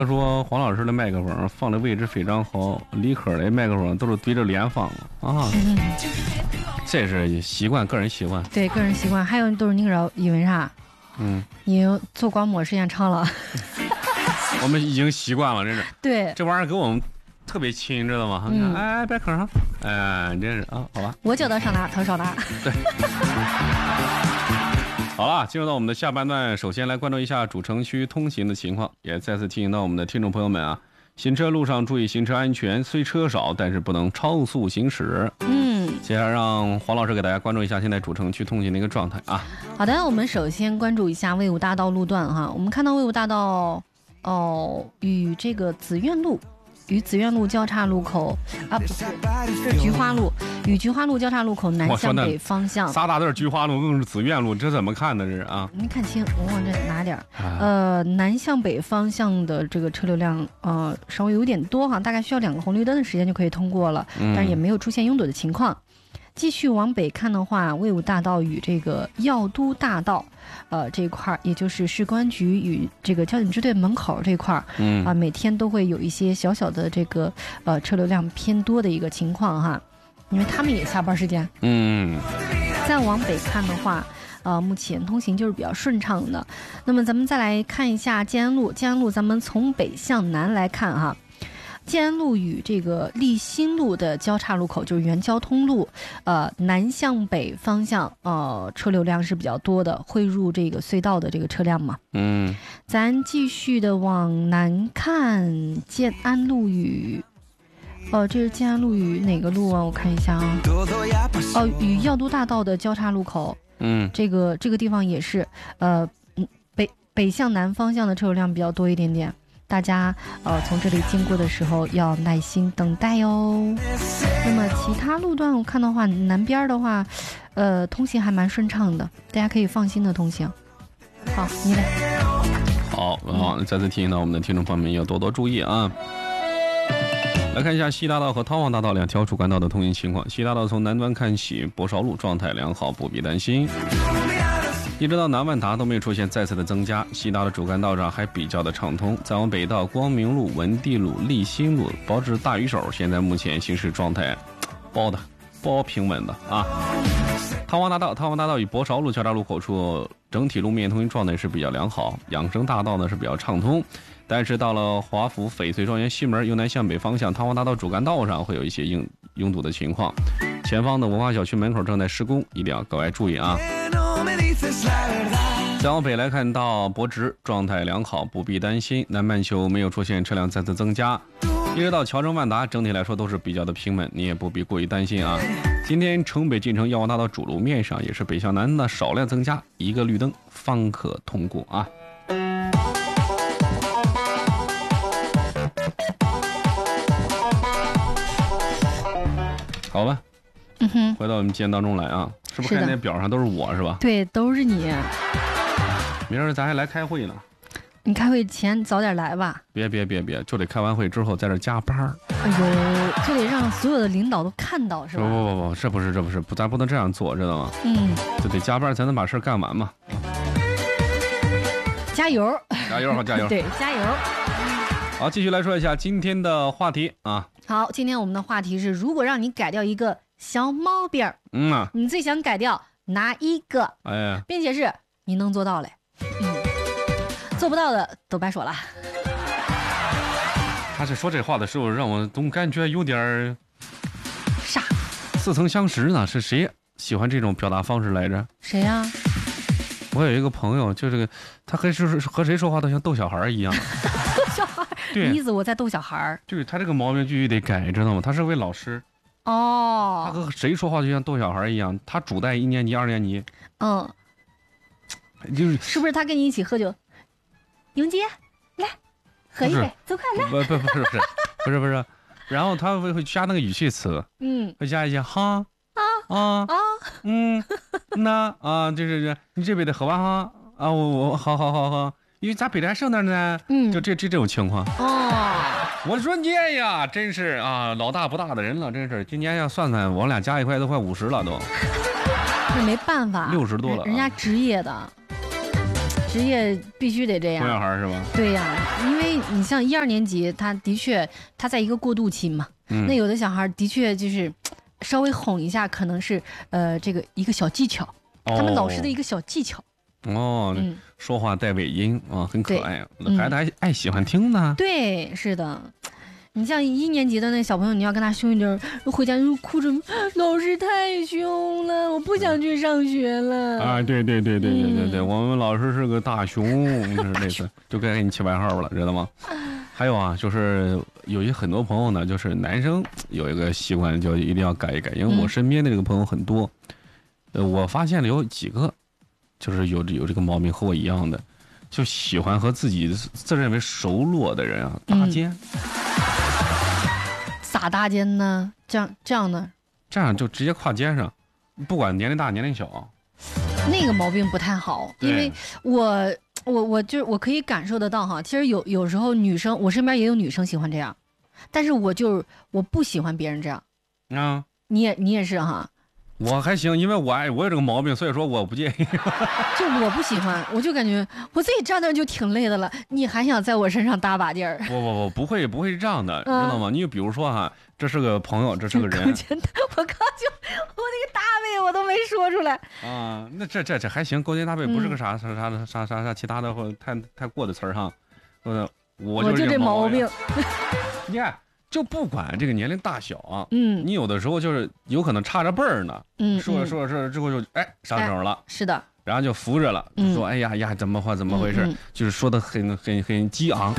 他说黄老师的麦克风放的位置非常好，李科的麦克风都是对着脸放的啊。这是习惯，个人习惯。 对，个人习惯。还有都是那个因为啥？你做广播时间长了。 我们已经习惯了，真是。 对， 这玩意儿给我们特别亲，知道吗？哎，别吭上，哎，真是啊，好吧。 我教他上哪，他上哪。 对。好了，进入到我们的下半段，首先来关注一下主城区通行的情况，也再次提醒到我们的听众朋友们啊，行车路上注意行车安全，虽车少，但是不能超速行驶。接下来让黄老师给大家关注一下现在主城区通行的一个状态啊。 好的，我们首先关注一下魏武大道路段哈，我们看到魏武大道与这个紫苑路。与紫苑路交叉路口啊，不是，是菊花路，与菊花路交叉路口南向北方向。 仨大字菊花路更是紫苑路，这怎么看的这是啊？ 没看清，我往这拿点南向北方向的这个车流量稍微有点多哈，大概需要2个红绿灯的时间就可以通过了，但是也没有出现拥堵的情况。继续往北看的话，魏武大道与这个药都大道，这一块，也就是市公安局与这个交警支队门口这块，每天都会有一些小小的这个车流量偏多的一个情况哈，因为他们也下班时间。再往北看的话，目前通行就是比较顺畅的。那么咱们再来看一下建安路，建安路咱们从北向南来看哈。建安路与这个立新路的交叉路口就是原交通路，南向北方向车流量是比较多的，汇入这个隧道的这个车辆嘛。咱继续的往南看，建安路与这是建安路与哪个路啊？我看一下啊。与药都大道的交叉路口。这个地方也是北向南方向的车流量比较多一点点。大家从这里经过的时候要耐心等待哦。那么其他路段我看的话，南边的话，通行还蛮顺畅的，大家可以放心的通行。好，你来。 好，再次提醒到我们的听众朋友们要多多注意啊。来看一下西大道和汤王大道2条主干道的通行情况。西大道从南端看起，博韶路状态良好，不必担心。一直到南万达都没有出现再次的增加，西大的主干道上还比较的畅通。再往北到光明路、文地路、立新路，包至大鱼手，现在目前行驶状态包平稳的啊。汤王大道与博韶路交叉路口处，整体路面通行状态是比较良好。养生大道呢是比较畅通，但是到了华府翡翠庄园西门由南向北方向，汤王大道主干道上会有一些拥堵的情况。前方的文化小区门口正在施工，一定要格外注意啊。再往北来看到博直，状态良好，不必担心。南半球没有出现车辆再次增加，一直到乔城万达，整体来说都是比较的平稳，你也不必过于担心啊。今天城北进城药王大道主路面上也是北向南的少量增加，1个绿灯方可通过啊。好吧，回到我们节目当中来啊，是不是看那表上都是我是吧？ 对，都是你。 明儿咱还来开会呢。 你开会前早点来吧。 别，就得开完会之后在这加班。 哎呦，就得让所有的领导都看到是吧？ 不，这不是，咱不能这样做，知道吗？就得加班才能把事干完嘛。 加油！ 好，加油！ 对，加油！ 好，继续来说一下今天的话题啊。 好，今天我们的话题是：如果让你改掉一个小毛病，你最想改掉哪一个？并且是你能做到嘞。做不到的都白说了。 他是说这话的时候，让我总感觉有点傻， 似曾相识呢。是谁喜欢这种表达方式来着？ 谁呀？ 我有一个朋友，就这个，他和谁说话都像逗小孩一样。 逗小孩？ 对， 意思我在逗小孩。 对，他这个毛病必须得改，知道吗？他是位老师。他和谁说话就像逗小孩一样。他主带1年级、2年级。 是不是他跟你一起喝酒？永杰，来喝一杯，走快来！ 不是，然后他会加那个语气词，会加一些哈那就是你这杯得喝完哈我好，因为咱北戴胜那呢，就这种情况。我说你呀，真是啊，老大不大的人了，真是今年要算算，我俩加一块都快50了都。 那没办法， 60多了， 人家职业的。 职业必须得这样。 哄小孩是吧？ 对呀，因为你像1、2年级，他的确他在一个过渡期嘛。那有的小孩的确就是稍微哄一下，可能是这个一个小技巧，他们老师的一个小技巧。 说话带尾音啊，很可爱，孩子还爱喜欢听呢。 对，是的。你像1年级的那小朋友，你要跟他凶一点，回家就哭着，老师太凶了，我不想去上学了。 啊，对，我们老师是个大熊，就是类似，就该给你起外号了，知道吗？还有啊，就是有很多朋友呢，就是男生有一个习惯，就一定要改一改，因为我身边的这个朋友很多，我发现了有几个，就是有这个毛病，和我一样的，就喜欢和自己自认为熟络的人啊搭肩。 咋搭肩呢？这样呢？ 这样就直接跨肩上，不管年龄大年龄小。 那个毛病不太好，因为我可以感受得到哈。其实有时候女生，我身边也有女生喜欢这样，但是我不喜欢别人这样。 啊， 你也是哈。 我还行，因为我有这个毛病，所以说我不介意。 就我不喜欢，我就感觉我自己站那就挺累的了，你还想在我身上搭把劲儿？ 不会是这样的，知道吗？你就比如说哈，这是个朋友，这是个人。我刚就我那个搭背我都没说出来啊。那这还行，勾肩搭背不是个啥其他的或太过的词儿哈。我就这毛病。 你看。就不管这个年龄大小啊，你有的时候就是有可能差着辈儿呢，说着之后就上手了， 是的， 然后就扶着了，说哎呀怎么回事，就是说的很激昂，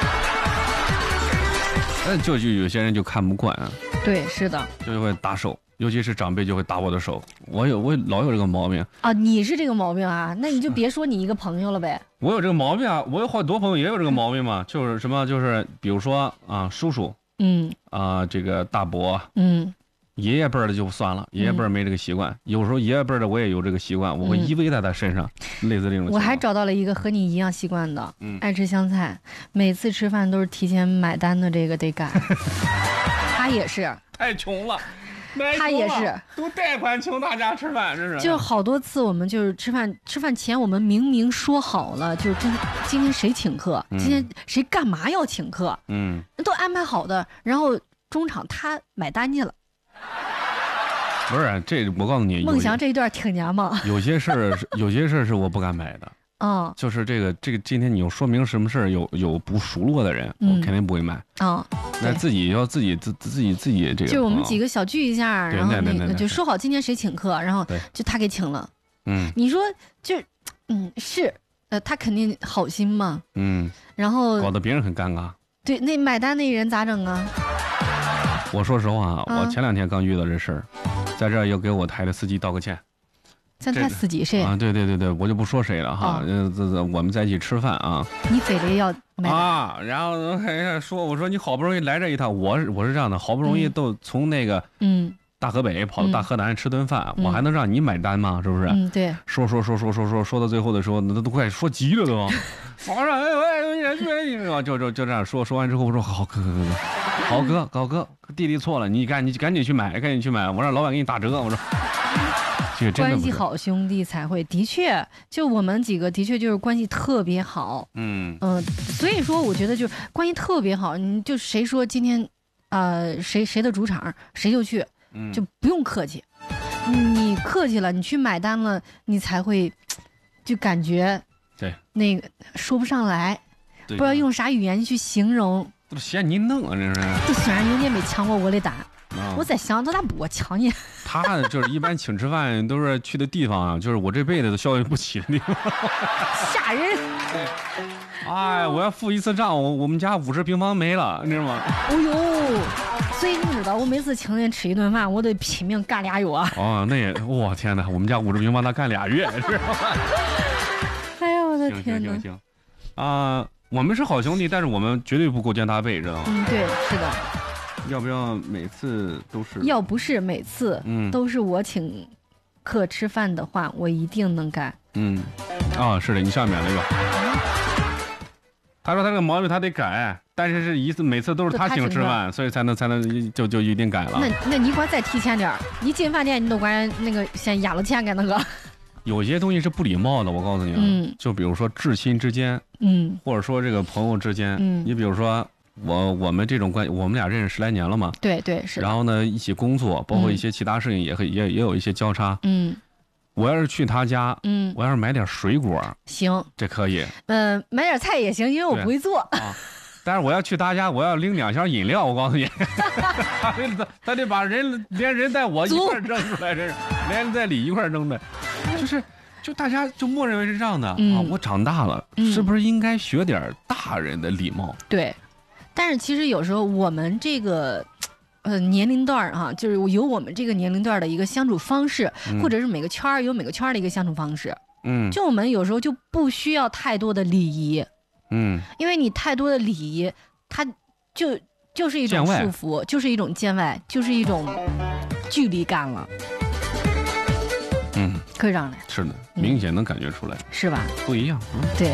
就有些人就看不惯啊， 对，是的， 就会打手，尤其是长辈就会打我的手，我老有这个毛病啊，你是这个毛病啊，那你就别说你一个朋友了呗， 我有这个毛病啊，我有好多朋友也有这个毛病嘛，就是什么就是比如说啊叔叔。这个大伯，爷爷辈儿的就算了，爷爷辈儿没这个习惯，有时候爷爷辈儿的我也有这个习惯，我会依偎在他身上，类似这种情况。 我还找到了一个和你一样习惯的，爱吃香菜，每次吃饭都是提前买单的，这个得改。他也是， 太穷了。 他也是都贷款请大家吃饭，这是就好多次我们就是吃饭前我们明明说好了，就是今天谁请客，今天谁干嘛要请客，都安排好的，然后中场他买单去了。 不是这，我告诉你， 梦翔这一段挺娘嘛。 有些事是我不敢买的。就是这个今天你又说明什么事儿有不熟络的人，我肯定不会买。那自己要自己这个。 就是我们几个小聚一下，然后那个就说好今天谁请客，然后就他给请了。你说是他肯定好心嘛。然后搞得别人很尴尬。 对，那买单那人咋整啊？ 我说实话，我前2天刚遇到这事儿，在这儿要给我台的司机道个歉。 咱他司机谁啊？对，我就不说谁了哈。我们在一起吃饭啊。 你非得要买啊？然后还说，我说你好不容易来这一趟，我是这样的，好不容易都从那个大河北跑到大河南吃顿饭，我还能让你买单吗？是不是？ 对。 说到最后的时候，那都快说急了都。皇上，就这样说完之后，我说好哥，弟弟错了，你赶紧去买，我让老板给你打折，我说。 关系好兄弟才会，的确，就我们几个的确就是关系特别好，所以说我觉得就是关系特别好，你就谁说今天，谁的主场谁就去，就不用客气，你客气了，你去买单了，你才会就感觉对那个说不上来，不知道用啥语言去形容， 都嫌你弄啊，这是。 这虽然人家没抢过我的单。我在想，他咋不抢你？ 他就是一般请吃饭都是去的地方啊，就是我这辈子都消费不起的地方。 吓人！ 哎，我要付一次账，我们家50平方没了，你知道吗？ 哦呦，所以你知道，我每次请人吃一顿饭，我得拼命干2月。 那也，我天哪，我们家50平方他干2月，知道吗？ 哎呀，我的天哪！ 行，我们是好兄弟，但是我们绝对不勾肩搭背，知道吗？ 对，是的。 要不要每次都是？ 要不是每次都是我请客吃饭的话，我一定能改。 是的，你上面那个，他说他这个毛病他得改，但是每次都是他请吃饭，所以才能就一定改了。 那你管再提前点，一进饭店你都管那个先压了钱给那个。 有些东西是不礼貌的，我告诉你啊，就比如说至亲之间，或者说这个朋友之间，你比如说我们这种关系，我们俩认识10来年了嘛， 对对是。 然后呢，一起工作，包括一些其他事情也有一些交叉，我要是去他家，我要是买点水果， 行， 这可以， 买点菜也行，因为我不会做啊。但是我要去他家，我要拎2箱饮料，我告诉你，他得把连人带我一块扔出来，这是连人带礼一块扔的，就大家就默认为是这样的啊。我长大了，是不是应该学点大人的礼貌？ 对，但是其实有时候我们这个年龄段哈，就是有我们这个年龄段的一个相处方式，或者是每个圈有每个圈的一个相处方式。就我们有时候就不需要太多的礼仪。因为你太多的礼仪，它就是一种束缚，就是一种见外，就是一种距离感了。可以让来， 是的，明显能感觉出来， 是吧？ 不一样， 对。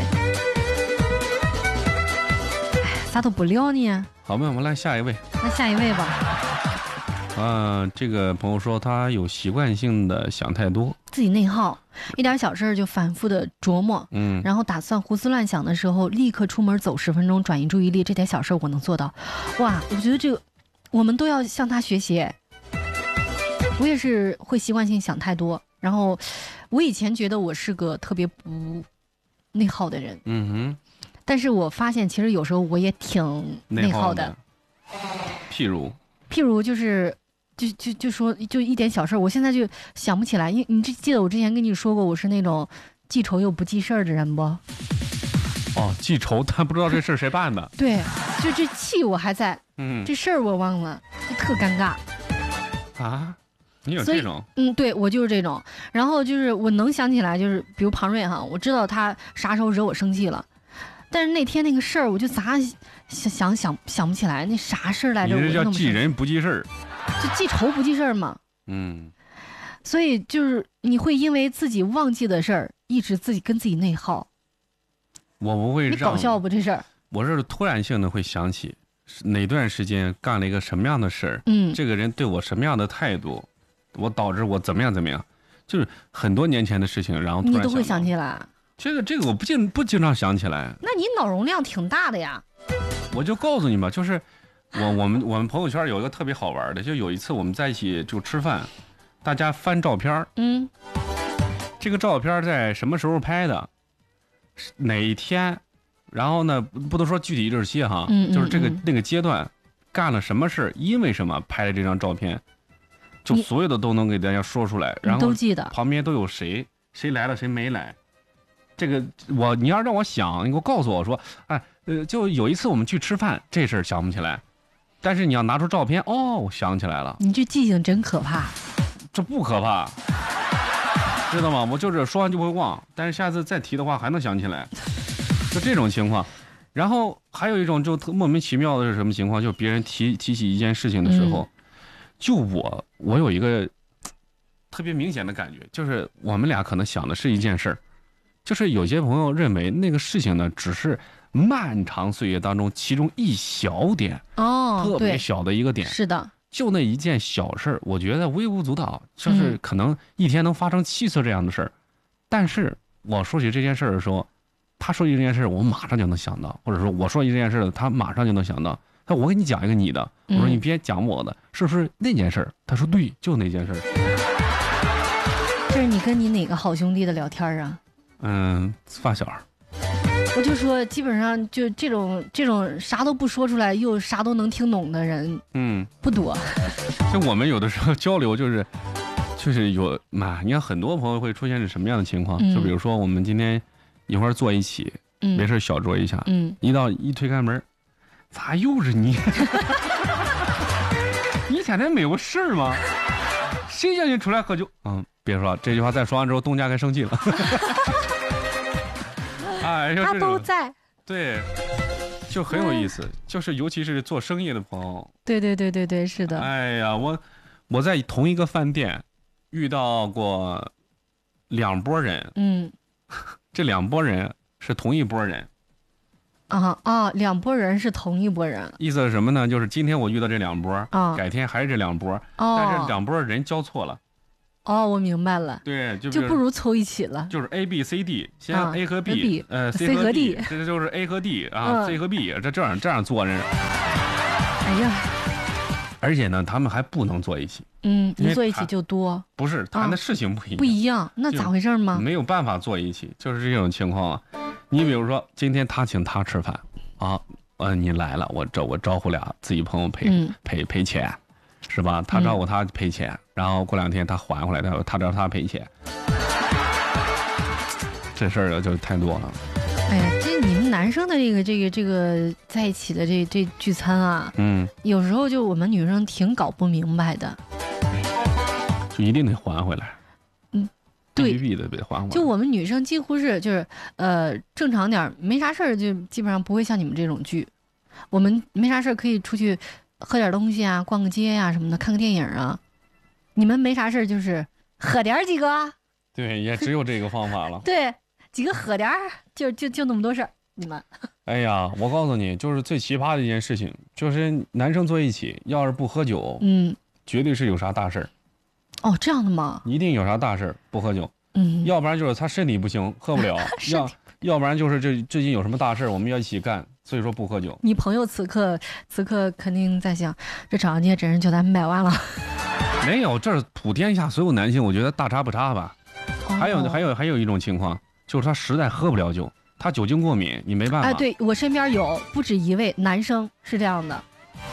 哎，咋都不聊呢？ 好吧，我们来下一位。 那下一位吧。 这个朋友说他有习惯性的想太多， 自己内耗，一点小事就反复的琢磨，然后打算胡思乱想的时候，立刻出门走10分钟，转移注意力。这点小事我能做到，哇！我觉得这个我们都要向他学习。我也是会习惯性想太多，然后我以前觉得我是个特别不内耗的人，但是我发现其实有时候我也挺内耗的。 譬如就是就说就一点小事，我现在就想不起来。因为你记得我之前跟你说过，我是那种记仇又不记事儿的人不？ 哦，记仇但不知道这事儿谁办的。 对，就这气我还在，这事儿我忘了，就特尴尬。 啊，你有这种？ 对，我就是这种。然后就是我能想起来，就是比如庞瑞哈，我知道他啥时候惹我生气了，但是那天那个事儿，我就咋想不起来那啥事儿来着。 你这叫记人不记事儿。 就记仇不记事儿嘛，所以就是你会因为自己忘记的事儿，一直跟自己内耗。 我不会， 你搞笑不这事儿？ 我是突然性的会想起哪段时间干了一个什么样的事儿，这个人对我什么样的态度，我导致我怎么样，就是很多年前的事情，然后突然你都会想起来。 这个我不经常想起来。 那你脑容量挺大的呀。 我就告诉你吧，就是。我们朋友圈有一个特别好玩的，就有一次我们在一起就吃饭，大家翻照片，这个照片在什么时候拍的，哪一天，然后呢不能说具体日期哈，就是那个阶段干了什么事，因为什么拍了这张照片，就所有的都能给大家说出来，然后都记得旁边都有谁来了谁没来。这个你要让我想，你给我告诉我说，就有一次我们去吃饭，这事儿想不起来。但是你要拿出照片，我想起来了。 你这记性真可怕。 这不可怕，知道吗？我就是说完就会忘，但是下次再提的话还能想起来，就这种情况。然后还有一种就莫名其妙的是什么情况？就别人提起一件事情的时候，就我有一个特别明显的感觉，就是我们俩可能想的是一件事儿，就是有些朋友认为那个事情呢只是漫长岁月当中其中一小点，特别小的一个点， 是的， 就那一件小事儿，我觉得微不足道，就是可能一天能发生7次这样的事儿，但是我说起这件事儿的时候，他说起这件事儿，我马上就能想到，或者说我说起这件事儿，他马上就能想到。那我给你讲一个你的，我说你别讲我的，是不是那件事儿？他说对，就那件事儿。 这是你跟你哪个好兄弟的聊天啊？ 发小。 我就说，基本上就这种啥都不说出来又啥都能听懂的人，不多。 就我们有的时候交流就是有嘛，你看很多朋友会出现是什么样的情况？就比如说我们今天一块儿坐一起，没事小酌一下，一推开门，咋又是你？你天天没有事儿吗？谁叫你出来喝酒？别说这句话，再说完之后，东家该生气了。 他都在， 对，就很有意思，就是尤其是做生意的朋友， 对，是的。 哎呀，我在同一个饭店遇到过2拨人，这2拨人是同一拨人， 2拨人是同一拨人， 意思是什么呢？就是今天我遇到这2拨，改天还是这2拨，但是2拨人交错了。 哦，我明白了。 对， 就不如凑一起了。 就是 A B C D， 先 A 和 B，C 和 D， 这就是 A 和 D 啊，C 和 B， 这样做人。 哎呀， 而且呢，他们还不能坐一起。 一坐一起就多。 不是，谈的事情不一样。 不一样，那咋回事吗？ 没有办法坐一起，就是这种情况啊。你比如说，今天他请他吃饭啊，你来了，我招呼俩自己朋友赔钱，是吧？他招呼他赔钱，然后过2天他还回来，他找他赔钱，这事儿就太多了。 哎呀，这你们男生的这个在一起的这聚餐啊，有时候就我们女生挺搞不明白的， 就一定得还回来。 对， 必须得还回来。 就我们女生几乎是就是正常点没啥事儿，就基本上不会像你们这种聚。我们没啥事儿可以出去喝点东西啊，逛个街呀什么的，看个电影啊。你们没啥事儿就是喝点几个。 对，也只有这个方法了。 对，几个喝点就那么多事儿。你们， 哎呀，我告诉你，就是最奇葩的一件事情，就是男生坐一起，要是不喝酒，绝对是有啥大事儿。 哦，这样的吗？ 一定有啥大事不喝酒，要不然就是他身体不行喝不了，要不然就是最近有什么大事我们要一起干，所以说不喝酒。 你朋友此刻肯定在想，这长安街真人就咱买完了。 没有，这是普天下所有男性，我觉得大差不差吧。还有一种情况，就是他实在喝不了酒，他酒精过敏，你没办法。 哎，对我身边有不止一位男生是这样的，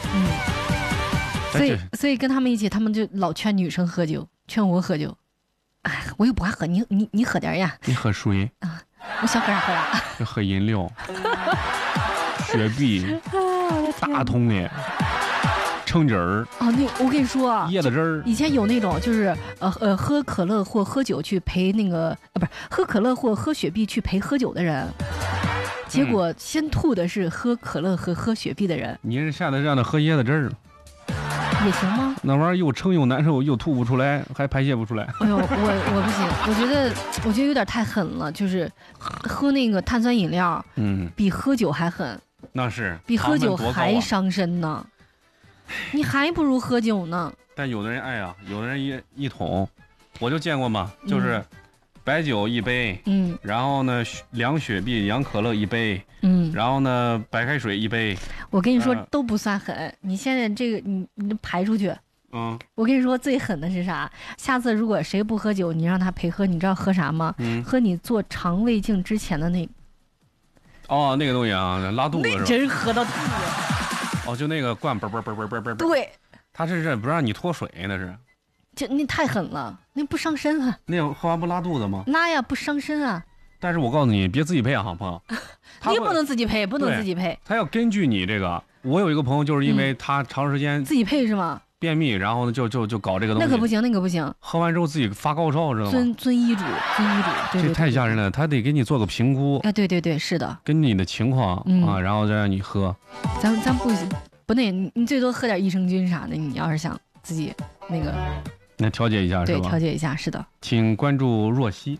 所以跟他们一起，他们就老劝女生喝酒，劝我喝酒。哎，我又不爱喝，你喝点呀。 你喝水啊？我想喝啥喝啥。 就喝饮料，雪碧，大桶的，橙汁儿。 哦，我跟你说啊， 椰子汁儿。 以前有那种就是喝可乐或喝酒去陪那个不是喝可乐或喝雪碧去陪喝酒的人。结果先吐的是喝可乐和喝雪碧的人。 你是下次让他喝椰子汁儿。 也行吗？ 那玩意儿又撑又难受，又吐不出来，还排泄不出来。 哎呦，我不行，我觉得有点太狠了，就是喝那个碳酸饮料，比喝酒还狠。 那是比喝酒还伤身呢。你还不如喝酒呢。 但有的人爱啊，有的人一桶，我就见过嘛，就是白酒一杯，然后呢凉雪碧、凉可乐一杯，然后呢白开水一杯。 我跟你说都不算狠，你现在这个你排出去。我跟你说最狠的是啥？下次如果谁不喝酒，你让他陪喝，你知道喝啥吗？喝你做肠胃镜之前的那个。 哦，那个东西啊，拉肚子是吧？ 真喝到吐。 哦，就那个灌嘣。 对。 他是不让你脱水，那是。 那太狠了，那不伤身啊。 那喝完不拉肚子吗？ 拉呀，不伤身啊。 但是我告诉你，别自己配啊，朋友。 你不能自己配，不能自己配。 他要根据你这个。我有一个朋友，就是因为他长时间自己配是吗？ 便秘，然后呢就搞这个东西。 那可不行。 喝完之后自己发高烧，知道吗？ 遵医嘱。对， 这太吓人了，他得给你做个评估。 哎，对，是的。 根据你的情况啊，然后再让你喝。 咱不那，你最多喝点益生菌啥的。你要是想自己那个。 那调节一下是吧？ 对，调节一下，是的。 请关注若曦。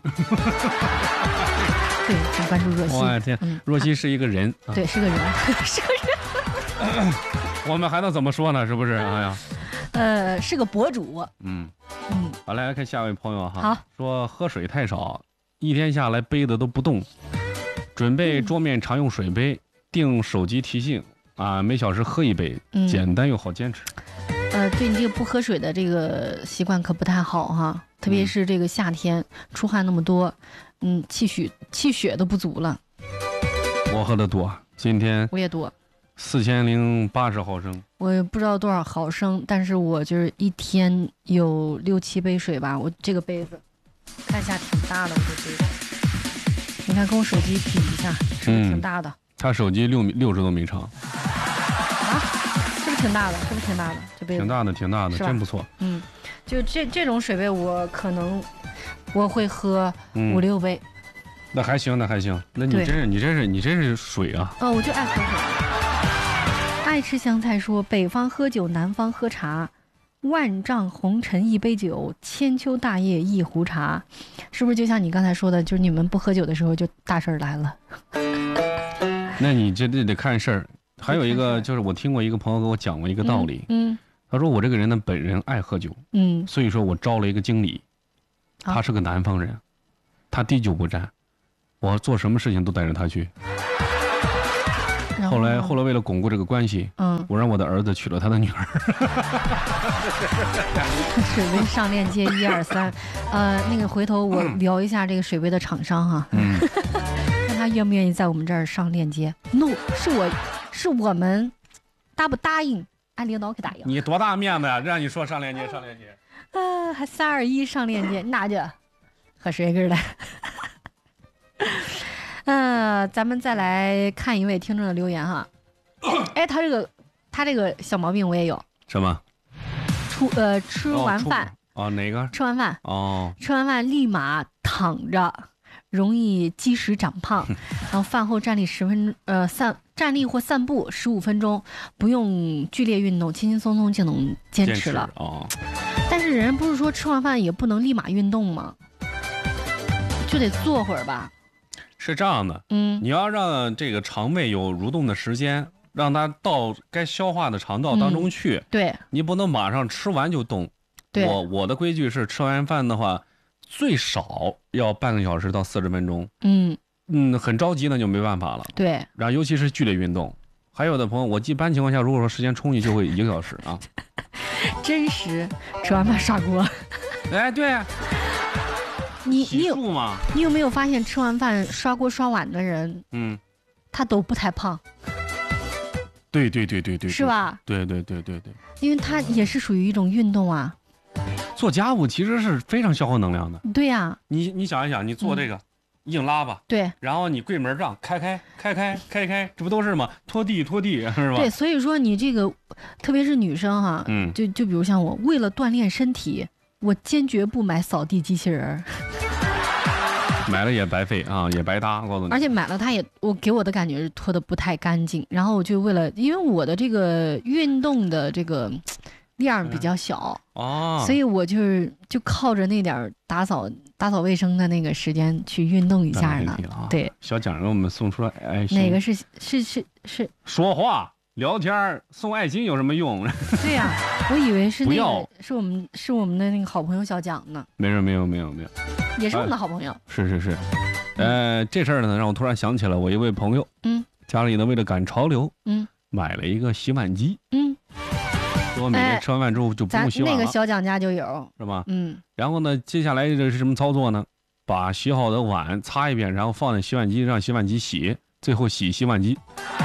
对，请关注若曦。 我的天，若曦是一个人。 对，是个人，是个人。 我们还能怎么说呢？是不是？哎呀，是个博主。 好，来看下位朋友哈。 好， 说喝水太少，一天下来杯子都不动，准备桌面常用水杯，定手机提醒啊，每小时喝一杯，简单又好坚持。 对你这个不喝水的这个习惯可不太好哈，特别是这个夏天出汗那么多，气血都不足了。 我喝的多，今天我也多 ，4080毫升。我也不知道多少毫升，但是我就是一天有6、7杯水吧。我这个杯子看一下挺大的，我这杯子，你看跟我手机比一下，是不是挺大的？ 他手机60多米长。 是不是挺大的？这杯子挺大的，真不错。 就这种水杯，我可能我会喝5、6杯。 那还行。那你真是水啊！ 我就爱喝水。爱吃香菜说：北方喝酒，南方喝茶，万丈红尘一杯酒，千秋大业一壶茶。是不是就像你刚才说的，就是你们不喝酒的时候，就大事来了？ 那你这得看事儿。还有一个就是我听过一个朋友给我讲过一个道理，他说我这个人呢本人爱喝酒，所以说我招了一个经理， 他是个南方人，他滴酒不沾，我做什么事情都带着他去。后来为了巩固这个关系，我让我的儿子娶了他的女儿。 水杯上链接1、2、3，那个回头我聊一下这个水杯的厂商哈，看他愿不愿意在我们这儿上链接。No， 是我们答不答应？俺领导可答应。 你多大面子呀？让你说上链接。 还3、2、1上链接，那就喝水根了。咱们再来看一位听众的留言哈。哎，他这个小毛病我也有。什么？吃完饭哪个？ 吃完饭吃完饭立马躺着，容易积食长胖。然后饭后站立站立或散步15分钟，不用剧烈运动，轻轻松松就能坚持了。但是人不是说吃完饭也不能立马运动吗？就得坐会儿吧。 是这样的，你要让这个肠胃有蠕动的时间，让它到该消化的肠道当中去。对，你不能马上吃完就动。对，我的规矩是吃完饭的话，最少要半个小时到40分钟。很着急那就没办法了。对，然后尤其是剧烈运动，还有的朋友，我一般情况下如果说时间充裕，就会1个小时啊。 真实，吃完饭刷锅。 哎，对。你有没有发现吃完饭刷锅刷碗的人，他都不太胖？对，是吧？对，因为他也是属于一种运动啊。 做家务其实是非常消耗能量的。 对呀， 你想一想，你做这个硬拉吧，对，然后你柜门帐开，这不都是吗？拖地是吧？ 对，所以说你这个，特别是女生哈，就比如像我，为了锻炼身体，我坚决不买扫地机器人。 买了也白费啊，也白搭，我告诉你。 而且买了它给我的感觉是拖得不太干净。然后我就因为我的这个运动的这个量比较小所以我就靠着那点打扫卫生的那个时间去运动一下呢。对， 小奖给我们送出来爱心。 哪个是说话聊天送爱心有什么用？ 对呀，我以为是那个是我们的那个好朋友小蒋呢。 没有， 也是我们的好朋友。 是，这事儿呢让我突然想起了我一位朋友，家里呢为了赶潮流，买了一个洗碗机，说我每天吃完饭之后就不用洗碗了。 那个小蒋家就有， 是吧？然后呢，接下来这是什么操作呢？把洗好的碗擦一遍，然后放在洗碗机，让洗碗机洗，最后洗碗机。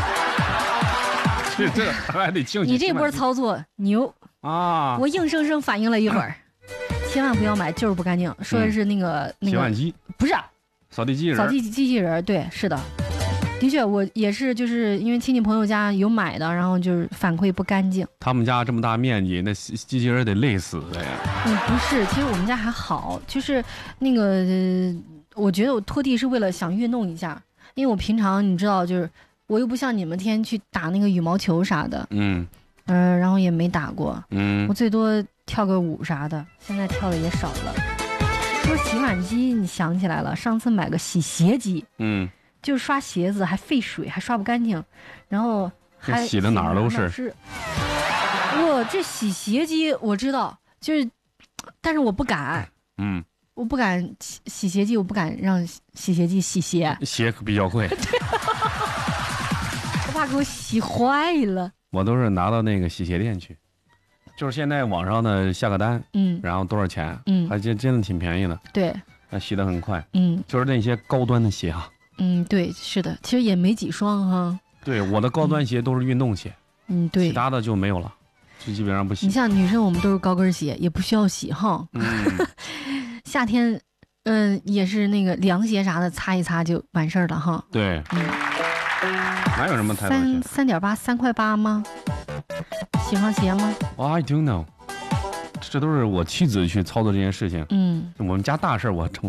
这还得清洗。 你这波操作牛啊！我硬生生反应了一会儿。千万不要买，就是不干净。说的是那个洗碗机， 不是扫地机器人。对，是的，的确，我也是，就是因为亲戚朋友家有买的，然后就是反馈不干净。 他们家这么大面积，那机器人得累死的呀。 不是，其实我们家还好，就是那个，我觉得我拖地是为了想运动一下，因为我平常你知道，就是我又不像你们天天去打那个羽毛球啥的，然后也没打过，我最多跳个舞啥的，现在跳的也少了。说洗碗机，你想起来了，上次买个洗鞋机，就是刷鞋子还费水，还刷不干净，然后还洗的哪儿都是。 我这洗鞋机我知道，就是，但是我不敢，我不敢洗鞋机，我不敢让洗鞋机洗鞋， 鞋比较贵， 我怕给我洗坏了。 我都是拿到那个洗鞋店去，就是现在网上呢下个单，然后多少钱，还真的挺便宜的，对，那洗得很快，就是那些高端的鞋啊， 对，是的，其实也没几双哈， 对，我的高端鞋都是运动鞋， 对， 其他的就没有了，就基本上不洗。 你像女生我们都是高跟鞋，也不需要洗哈，夏天，也是那个凉鞋啥的擦一擦就完事儿了哈， 对，哪有什么太多钱 ？3.8 3块8吗？洗双鞋吗 ？I don't know。这都是我妻子去操作这件事情。我们家大事我成。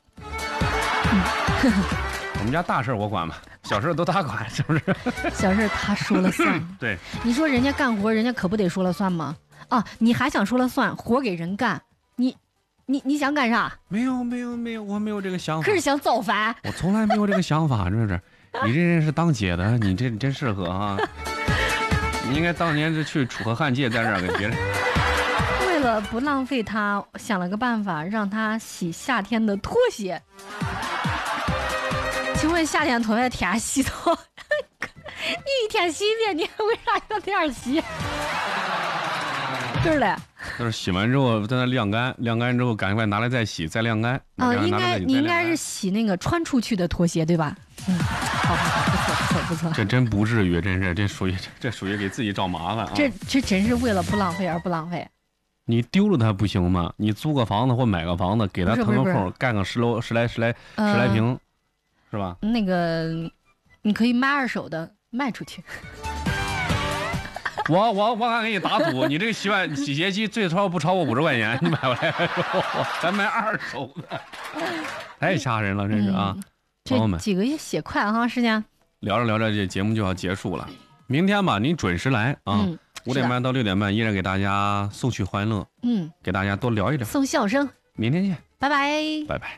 我们家大事我管嘛，小事都他管，是不是？ 小事他说了算。 对。 你说人家干活，人家可不得说了算吗？啊，你还想说了算？活给人干，你想干啥？ 没有，我没有这个想法。 可是想造反？ 我从来没有这个想法，这是。你这人是当姐的，你这真适合啊！你应该当年是去楚河汉界，在这儿给别人。 为了不浪费它，想了个办法，让它洗夏天的拖鞋。请问夏天拖鞋天洗头，你一天洗一遍，你为啥要这样洗？对了， 就是洗完之后在那晾干，晾干之后赶快拿来再洗，再晾干。 你应该是洗那个穿出去的拖鞋对吧？好，不错。 这真不至于，真是这属于给自己找麻烦啊！ 这真是为了不浪费而不浪费。 你丢了它不行吗？你租个房子或买个房子，给它腾个空，干个十来平，是吧？ 那个你可以卖二手的卖出去。 我敢给你打赌，你这个洗鞋机最少不超过50块钱，你买回来咱买二手的，太吓人了，真是啊！朋友们， 这几个月写快哈，时间聊着这节目就要结束了，明天吧，您准时来啊，5点半到6点半，依然给大家送去欢乐，给大家多聊一聊， 送笑声， 明天见， 拜拜， 拜拜。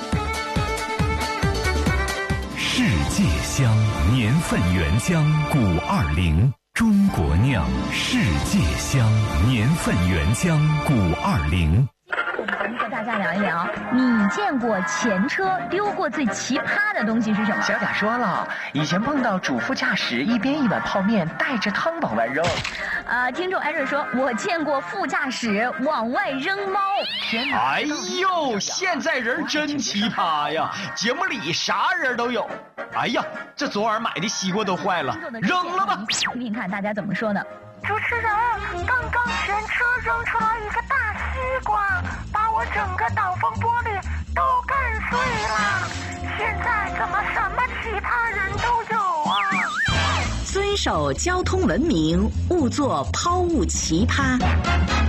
世界香年份原浆520。中国酿世界香年份原浆520。 我们和大家聊一聊，你见过前车丢过最奇葩的东西是什么？ 小贾说了，以前碰到主副驾驶一边一碗泡面带着汤往外扔。 听众艾瑞说，我见过副驾驶往外扔猫。 天哪！ 哎呦，现在人真奇葩呀，节目里啥人都有。哎呀，这昨晚买的西瓜都坏了，扔了吧。 听听看大家怎么说的。 主持人，刚刚前车扔出来一个大西瓜，把我整个挡风玻璃都干碎了。现在怎么什么奇葩人都有啊？ 遵守交通文明，勿做抛物奇葩。